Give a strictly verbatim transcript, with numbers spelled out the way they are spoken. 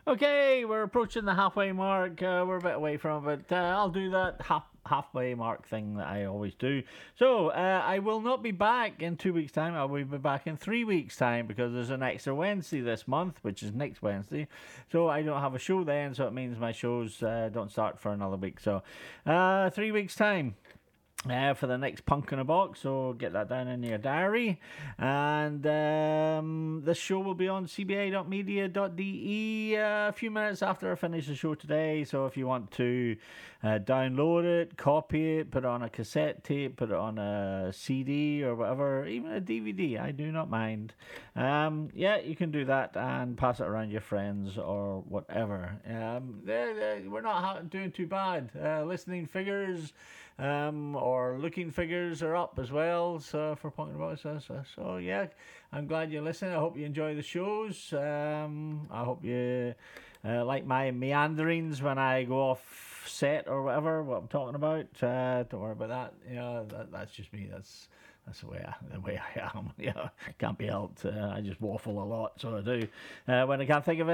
Okay, we're approaching the halfway mark. Uh, we're a bit away from it, but uh, I'll do that half halfway mark thing that I always do. So uh, I will not be back in two weeks' time. I will be back in three weeks' time because there's an extra Wednesday this month, which is next Wednesday. So I don't have a show then, so it means my shows uh, don't start for another week. So uh, three weeks' time. Uh, for the next Punk in a Box, so get that down in your diary. And um, this show will be on c b a dot media dot d e uh, a few minutes after I finish the show today. So if you want to uh, download it, copy it, put it on a cassette tape, put it on a C D or whatever, even a D V D, I do not mind. Um, yeah, you can do that and pass it around your friends or whatever. Um, they're, they're, we're not doing too bad. Uh, listening figures um, or looking figures are up as well. So for Punk in a Box, so, so, so yeah, I'm glad you're listening. I hope you enjoy the shows. Um, I hope you uh, like my meanderings when I go off set or whatever. What I'm talking about. Uh, don't worry about that. You know, that, that's just me. That's That's the way I, the way I am. Yeah, can't be helped. Uh, I just waffle a lot, so I do. Uh, when I can't think of it.